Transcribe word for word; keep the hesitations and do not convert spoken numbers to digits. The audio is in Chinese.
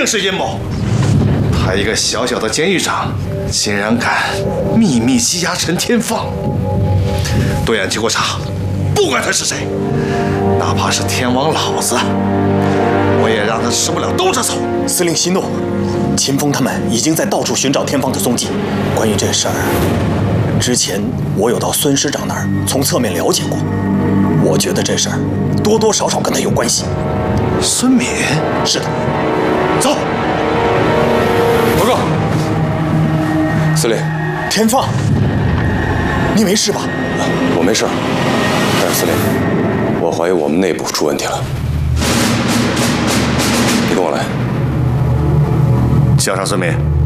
是阴谋。他一个小小的监狱长，竟然敢秘密羁押陈天放。对岸经过查，不管他是谁，哪怕是天王老子，我也让他吃不了兜着走。 司令息怒，秦风他们已经在到处寻找天放的踪迹。关于这事儿，之前我有到孙师长那儿从侧面了解过，我觉得这事儿多多少少跟他有关系。 孙敏， 是的， 走。 报告，司令， 天放，你没事吧？ 我没事，但是司令，我怀疑我们内部出问题了。你跟我来。 叫上孙敏。